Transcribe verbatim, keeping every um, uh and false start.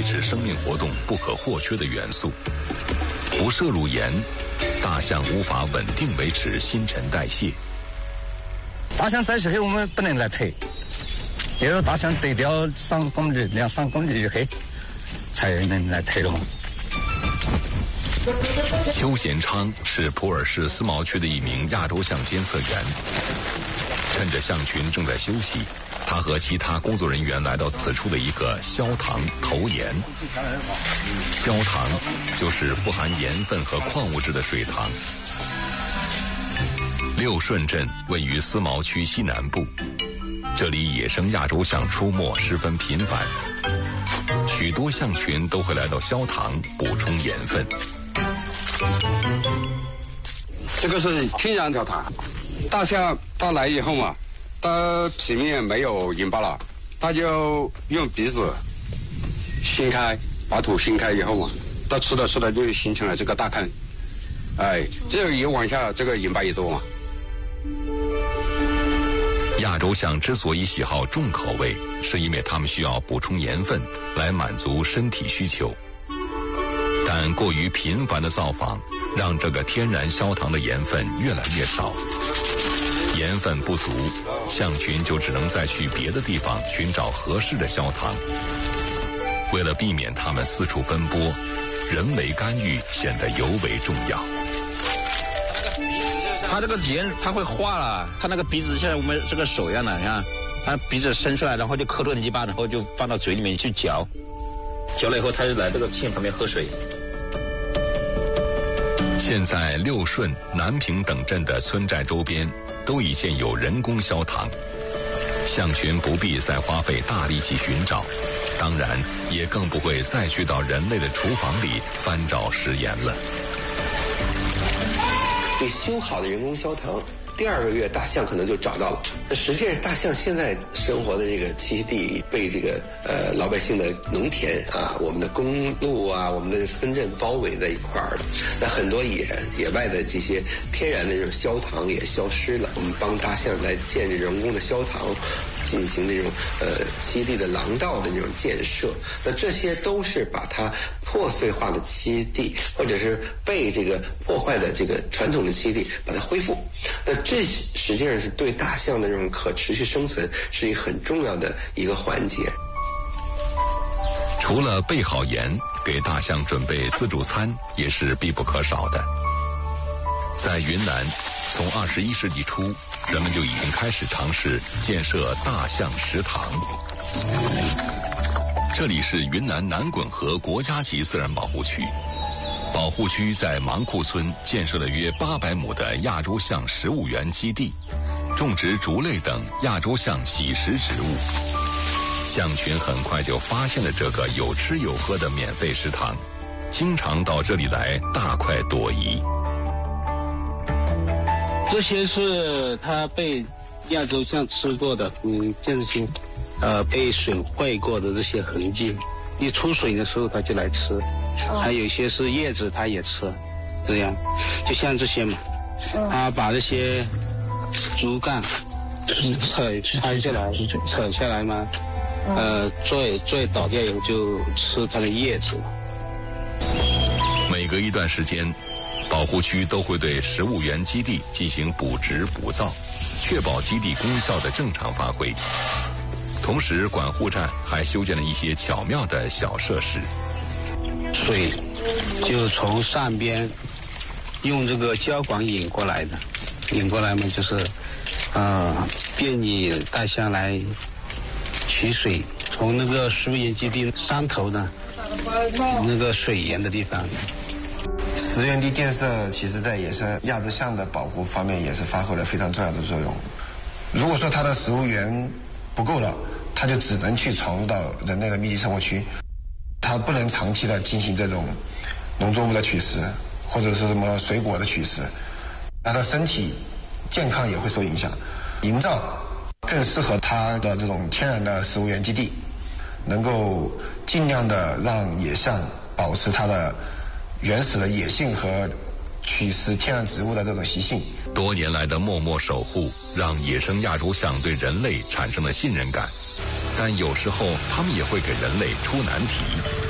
维持生命活动不可或缺的元素。不摄入盐，大象无法稳定维持新陈代谢。 大象在起黑我们不能来推，因为大象走掉三公里、两三公里以后才能来推了嘛。 邱贤昌是普洱市思茅区的一名亚洲象监测员，趁着象群正在休息，他和其他工作人员来到此处的一个消塘投盐。消塘就是富含盐分和矿物质的水塘。六顺镇位于思茅区西南部，这里野生亚洲象出没十分频繁，许多象群都会来到消塘补充盐分。 这个是天然小塘，大象它来以后嘛，它皮面没有盐巴了，它就用鼻子掀开，把土掀开以后嘛，它吃的吃的就形成了这个大坑，哎，这个越往下，这个盐巴越多嘛。 亚洲象之所以喜好重口味，是因为它们需要补充盐分来满足身体需求。但过于频繁的造访，让这个天然消塘的盐分越来越少。盐分不足，象群就只能再去别的地方寻找合适的消塘。为了避免它们四处奔波，人为干预显得尤为重要。 它这个盐它会化了，它那个鼻子像我们这个手一样的，你看，它鼻子伸出来，然后就磕住泥巴，然后就放到嘴里面去嚼，嚼了以后它就来这个堑旁边喝水。 现在六顺、南平等镇的村寨周边都已建有人工消塘，象群不必再花费大力气寻找，当然也更不会再去到人类的厨房里翻找食盐了。 你修好的人工消塘，第二个月大象可能就找到了。那实际上大象现在生活的这个栖息地被这个呃老百姓的农田啊、我们的公路啊、我们的村镇包围在一块儿了。那很多野野外的这些天然的这种消塘也消失了。我们帮大象来建这人工的消塘，进行这种呃栖地的廊道的这种建设。那这些都是把它破碎化的栖地，或者是被这个破坏的这个传统的栖地，把它恢复。那这实际上是对大象的这种可持续生存是一个很重要的一个环节。 除了备好盐，给大象准备自助餐也是必不可少的。在云南，从二十一世纪初，人们就已经开始尝试建设大象食堂。这里是云南南滚河国家级自然保护区，保护区在芒库村建设了约八百亩的亚洲象食物园基地，种植竹类等亚洲象喜食植物。象群很快就发现了这个有吃有喝的免费食堂，经常到这里来大快朵颐。 这些是它被亚洲象吃过的，嗯，这些呃被损坏过的这些痕迹，一出水的时候它就来吃，哦、还有一些是叶子它也吃，这样，就像这些嘛，嗯、它把这些竹竿扯拆下来，扯下来嘛，嗯、呃拽拽倒掉以后就吃它的叶子。 每隔一段时间，保护区都会对食物园基地进行补植补造，确保基地功效的正常发挥。同时，管护站还修建了一些巧妙的小设施。 水就从上边用这个胶管引过来的，引过来嘛，就是呃便于大象来取水，从那个食物园基地山头呢那个水源的地方。 食园地建设其实在野生亚洲象的保护方面也是发挥了非常重要的作用。如果说它的食物源不够了，它就只能去闯入到人类的密集生活区，它不能长期的进行这种农作物的取食或者是什么水果的取食，那它身体健康也会受影响。营造更适合它的这种天然的食物园基地，能够尽量的让野象保持它的原始的野性和取食天然植物的这种习性。 多年来的默默守护，让野生亚洲象对人类产生了信任感，但有时候它们也会给人类出难题。